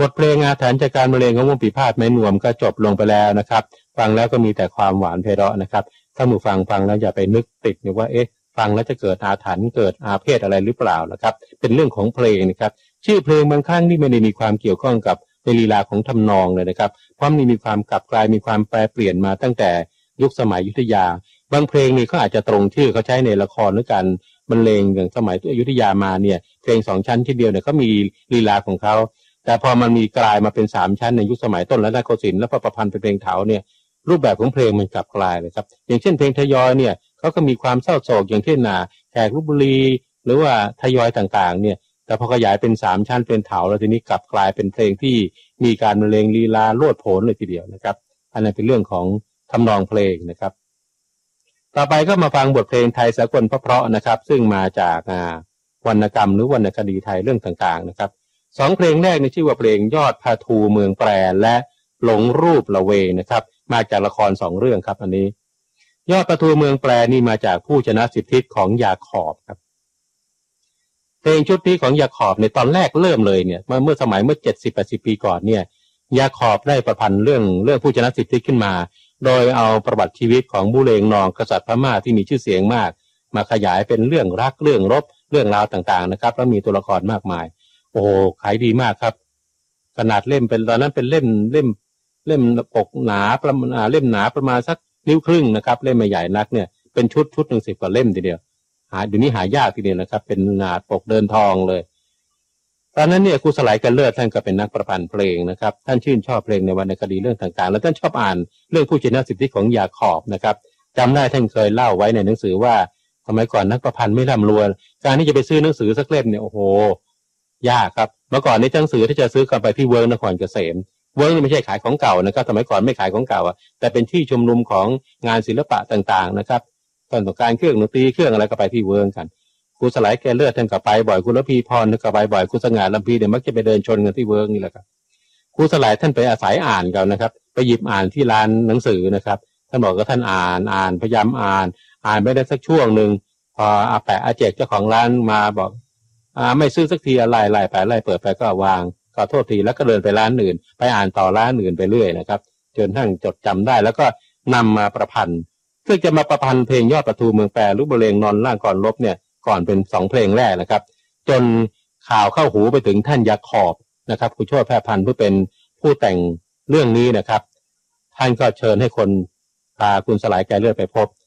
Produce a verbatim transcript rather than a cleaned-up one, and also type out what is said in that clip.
บทเพลงอาถรรพ์จากการบรรเลงของวงปีพาทย์ไม้นวมก็จบลงไปแล้วนะครับฟังแล้วก็มีแต่ความหวานไพเราะนะครับถ้าผู้ฟังฟังแล้วอย่าไปนึกติดนะว่าเอ๊ะฟังแล้วจะเกิดอาถรรพ์เกิดอาเพศอะไรหรือเปล่านะครับเป็นเรื่องของเพลงนะครับชื่อเพลงบางครั้งนี่ไม่ได้มีความเกี่ยวข้องกับในลีลาของทำนองเลยนะครับเพราะมันมีความกลับกลายมีความแปรเปลี่ยนมาตั้งแต่ยุคสมัยอยุธยาบางเพลงนี่เขาอาจจะตรงชื่อเขาใช้ในละครหรือการบรรเลงอย่างสมัยอยุธยามาเนี่ยเพลงสองชั้นทีเดียวเนี่ยเขามีลีลาของเขาแต่พอมันมีกลายมาเป็นสามชั้นในยุคสมัยต้นรัตนโกสินทร์แล้วพอประพันธ์เป็นเพลงเถาเนี่ยรูปแบบของเพลงมันกลับกลายเลยครับอย่างเช่นเพลงทยอยเนี่ยเขาก็มีความเศร้าโศกอย่างเช่นน่ะแขกลพบุรีหรือว่าทยอยต่างๆเนี่ยแต่พอขยายเป็นสามชั้นเป็นเถาแล้วทีนี้กลับกลายเป็นเพลงที่มีการบรรเลงลีลาโลดโผนเลยทีเดียวนะครับอันนั้นเป็นเรื่องของทำนองเพลงนะครับต่อไปก็มาฟังบทเพลงไทยสากลเพราะๆนะครับซึ่งมาจากวรรณกรรมหรือวรรณคดีไทยเรื่องต่างๆนะครับสองเพลงแรกในชื่อว่าเพลงยอดพาทูเมืองแปรและหลงรูปละเวนะครับมาจากละครสองเรื่องครับอันนี้ยอดพาทูเมืองแปรนี่มาจากผู้ชนะสิทธิของยาขอบครับเพลงชุดนี้ของยาขอบในตอนแรกเริ่มเลยเนี่ยเมื่อเมื่อสมัยเมื่อเจ็ดสิบแปดสิบปีก่อนเนี่ยยาขอบได้ประพันธ์เรื่องเรื่องผู้ชนะสิทธิขึ้นมาโดยเอาประวัติชีวิตของบุเรงนองกษัตริย์พม่าที่มีชื่อเสียงมากมาขยายเป็นเรื่องรักเรื่องรบเรื่องราวต่างๆนะครับแล้วมีตัวละครมากมายโอ้ขายดีมากครับขนาดเล่มเป็นตอนนั้นเป็นเล่มเล่มเล่มปกหนาประมาณเล่มหนาประมาณสักนิ้วครึ่งนะครับเล่มไม่ใหญ่นักเนี่ยเป็นชุดชุดหนึ่งสิบกว่าเล่มทีเดียวหาเดี๋ยวนี้หายากทีเดียวนะครับเป็นหนาปกเดินทองเลยตอนนั้นเนี่ยครูสลายกันเลิศท่านก็เป็นนักประพันธ์เพลงนะครับท่านชื่นชอบเพลงในวรรณคดีเรื่องต่างๆแล้วท่านชอบอ่านเรื่องผู้ชนะสิทธิของยาขอบนะครับจำได้ท่านเคยเล่าไว้ในหนังสือว่าสมัยก่อนนักประพันธ์ไม่ร่ำรวยการที่จะไปซื้อหนังสือสักเล่มเนี่ยโอ้โหยากครับเมื่อก่อนในหนังสือที่จะซื้อกันไปที่เวิร์กนครเกษมเวิร์กนี่ไม่ใช่ขายของเก่านะครับสมัยก่อนไม่ขายของเก่าอ่ะแต่เป็นที่ชุมนุมของงานศิลปะต่างๆนะครับตอนต้องการเครื่องดนตรีเครื่องอะไรก็ไปที่เวิร์กกันครูสลายแกเลือดท่านก็ไปบ่อยครูระพีพรท่านก็ไปบ่อยครูสง่าลำพีเนี่ยมักจะไปเดินชนกันที่เวิร์กนี่แหละครับครูสลายท่านไปอาศัยอ่านกันนะครับไปหยิบอ่านที่ร้านหนังสือนะครับท่านบอกว่าท่านอ่านอ่านพยายามอ่านอ่านไม่ได้สักช่วงหนึ่งพออาแปะอาเจกเจ้าของร้านมาบอกอ่าไม่ซื้อสักทีอะไรไล่ไปไล่เปิดไปก็วางขอโทษทีแล้วก็เดินไปร้านอื่นไปอ่านต่อร้านอื่นไปเรื่อยนะครับจนทั้งจดจำได้แล้วก็นำมาประพันธ์ซึ่งจะมาประพันธ์เพลงยอดประทูเมืองแปรรูปบรรเลงนอนล่างก่อนลบเนี่ยก่อนเป็นสองเพลงแรกนะครับจนข่าวเข้าหูไปถึงท่านยาขอบนะครับครูโชติแพร่พันธ์ผู้เป็นผู้แต่งเรื่องนี้นะครับท่านก็เชิญให้คนพาคุณสลายแกเลือดไปพบ